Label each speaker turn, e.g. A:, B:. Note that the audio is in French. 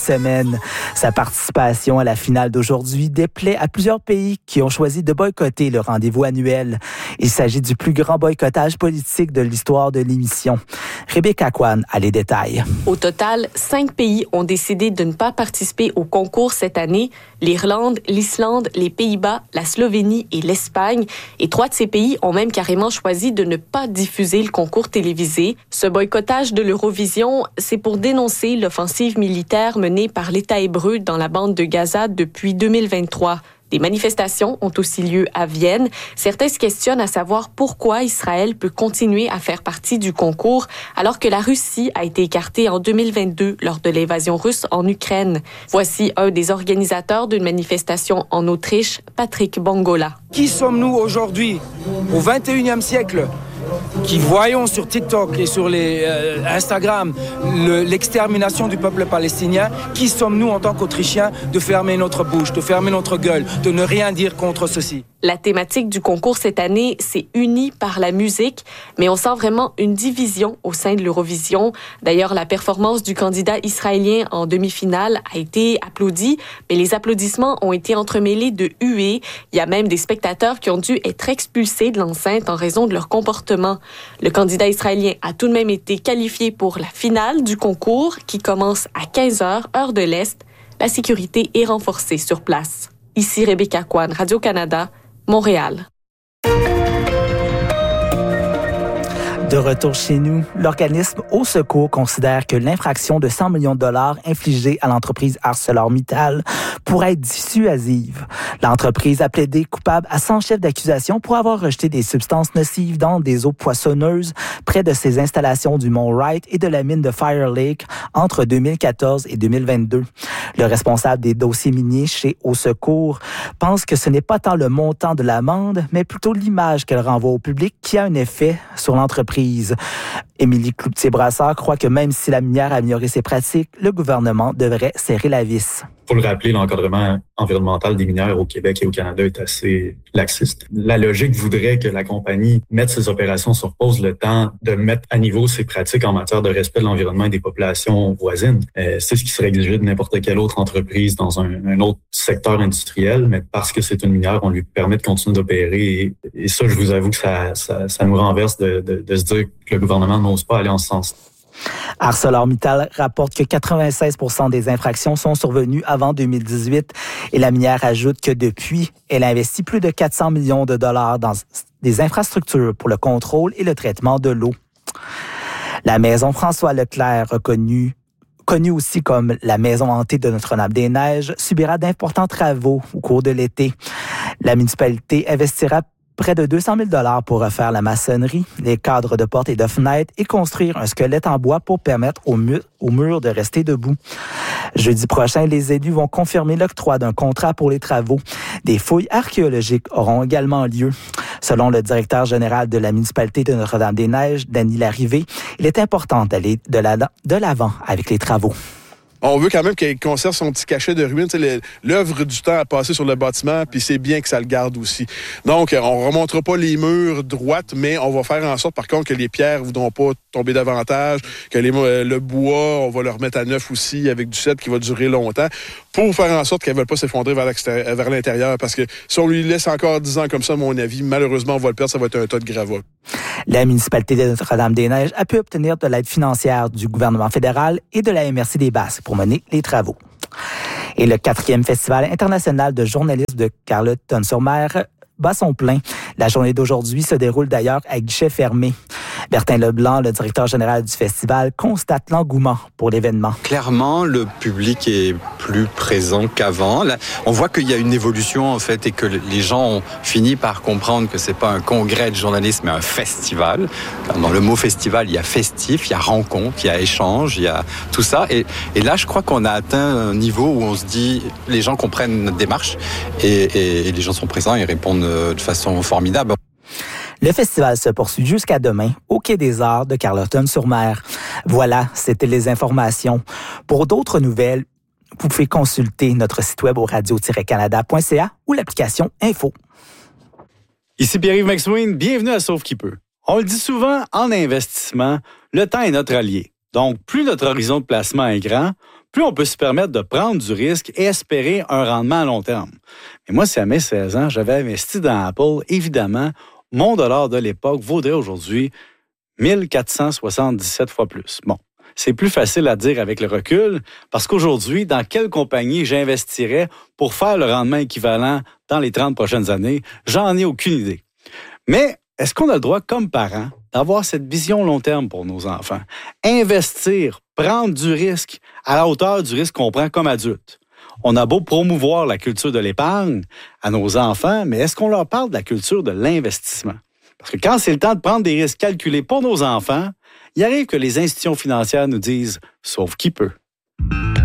A: Semaine. Sa participation à la finale d'aujourd'hui déplaît à plusieurs pays qui ont choisi de boycotter le rendez-vous annuel. Il s'agit du plus grand boycottage politique de l'histoire de l'émission. Rebecca Kwan a les détails.
B: Au total, 5 pays ont décidé de ne pas participer au concours cette année. L'Irlande, l'Islande, les Pays-Bas, la Slovénie et l'Espagne. Et 3 de ces pays ont même carrément choisi de ne pas diffuser le concours télévisé. Ce boycottage de l'Eurovision, c'est pour dénoncer l'offensive militaire menée par l'État hébreu dans la bande de Gaza depuis 2023. Des manifestations ont aussi lieu à Vienne. Certains se questionnent à savoir pourquoi Israël peut continuer à faire partie du concours alors que la Russie a été écartée en 2022 lors de l'invasion russe en Ukraine. Voici un des organisateurs d'une manifestation en Autriche, Patrick Bongola.
C: Qui sommes-nous aujourd'hui, au 21e siècle, qui voyons sur TikTok et sur Instagram l'extermination du peuple palestinien? Qui sommes-nous en tant qu'Autrichiens de fermer notre bouche, de fermer notre gueule, de ne rien dire contre ceci?
B: La thématique du concours cette année, c'est unie par la musique, mais on sent vraiment une division au sein de l'Eurovision. D'ailleurs, la performance du candidat israélien en demi-finale a été applaudie, mais les applaudissements ont été entremêlés de huées. Il y a même des spectateurs qui ont dû être expulsés de l'enceinte en raison de leur comportement. Le candidat israélien a tout de même été qualifié pour la finale du concours qui commence à 15h, heure de l'Est. La sécurité est renforcée sur place. Ici Rebecca Kwan, Radio-Canada, Montréal.
A: De retour chez nous, l'organisme Au Secours considère que l'infraction de 100 millions de dollars infligée à l'entreprise ArcelorMittal pourrait être dissuasive. L'entreprise a plaidé coupable à 100 chefs d'accusation pour avoir rejeté des substances nocives dans des eaux poissonneuses près de ses installations du Mont Wright et de la mine de Fire Lake entre 2014 et 2022. Le responsable des dossiers miniers chez Au Secours pense que ce n'est pas tant le montant de l'amende, mais plutôt l'image qu'elle renvoie au public qui a un effet sur l'entreprise. Émilie Cloutier-Brassard croit que même si la minière a amélioré ses pratiques, le gouvernement devrait serrer la vis.
D: Faut le rappeler, l'encadrement environnemental des minières au Québec et au Canada est assez laxiste. La logique voudrait que la compagnie mette ses opérations sur pause le temps de mettre à niveau ses pratiques en matière de respect de l'environnement et des populations voisines. C'est ce qui serait exigé de n'importe quelle autre entreprise dans un autre secteur industriel, mais parce que c'est une minière, on lui permet de continuer d'opérer. Et ça, je vous avoue que ça nous renverse de se dire que le gouvernement n'ose pas aller en ce sens.
A: ArcelorMittal rapporte que 96% des infractions sont survenues avant 2018 et la minière ajoute que depuis, elle a investi plus de 400 millions de dollars dans des infrastructures pour le contrôle et le traitement de l'eau. La maison François Leclerc, connue aussi comme la maison hantée de Notre-Dame-des-Neiges, subira d'importants travaux au cours de l'été. La municipalité investira près de 200 000 $ pour refaire la maçonnerie, les cadres de portes et de fenêtres et construire un squelette en bois pour permettre aux murs de rester debout. Jeudi prochain, les élus vont confirmer l'octroi d'un contrat pour les travaux. Des fouilles archéologiques auront également lieu. Selon le directeur général de la municipalité de Notre-Dame-des-Neiges, Danny Larrivée, il est important d'aller de l'avant avec les travaux.
E: On veut quand même qu'il conserve son petit cachet de ruine. L'œuvre du temps a passé sur le bâtiment, puis c'est bien que ça le garde aussi. Donc, on ne remontera pas les murs droites, mais on va faire en sorte, par contre, que les pierres ne voudront pas tomber davantage, que le bois, on va le remettre à neuf aussi, avec du cèdre qui va durer longtemps, pour faire en sorte qu'elles ne veulent pas s'effondrer vers l'intérieur. Parce que si on lui laisse encore 10 ans comme ça, à mon avis, malheureusement, on va le perdre, ça va être un tas de gravats.
A: La municipalité de Notre-Dame-des-Neiges a pu obtenir de l'aide financière du gouvernement fédéral et de la MRC des Basques pour mener les travaux. Et le 4e Festival international de journalisme de Carleton-sur-Mer bat son plein. La journée d'aujourd'hui se déroule d'ailleurs à guichet fermé. Bertin Leblanc, le directeur général du festival, constate l'engouement pour l'événement.
F: Clairement, le public est plus présent qu'avant. Là, on voit qu'il y a une évolution en fait et que les gens ont fini par comprendre que c'est pas un congrès de journalisme mais un festival. Dans le mot festival, il y a festif, il y a rencontre, il y a échange, il y a tout ça. Et là, je crois qu'on a atteint un niveau où on se dit les gens comprennent notre démarche et les gens sont présents et répondent de façon formidable.
A: Le festival se poursuit jusqu'à demain au Quai des Arts de Carleton-sur-Mer. Voilà, c'était les informations. Pour d'autres nouvelles, vous pouvez consulter notre site web au radio-canada.ca ou l'application Info.
G: Ici Pierre-Yves McSween, bienvenue à Sauve qui peut. On le dit souvent, en investissement, le temps est notre allié. Donc, plus notre horizon de placement est grand, plus on peut se permettre de prendre du risque et espérer un rendement à long terme. Mais moi, si à mes 16 ans, j'avais investi dans Apple, évidemment, mon dollar de l'époque vaudrait aujourd'hui 1477 fois plus. Bon, c'est plus facile à dire avec le recul parce qu'aujourd'hui, dans quelle compagnie j'investirais pour faire le rendement équivalent dans les 30 prochaines années? J'en ai aucune idée. Mais est-ce qu'on a le droit, comme parents, d'avoir cette vision long terme pour nos enfants? Investir, prendre du risque à la hauteur du risque qu'on prend comme adulte. On a beau promouvoir la culture de l'épargne à nos enfants, mais est-ce qu'on leur parle de la culture de l'investissement? Parce que quand c'est le temps de prendre des risques calculés pour nos enfants, il arrive que les institutions financières nous disent « sauf qui peut ».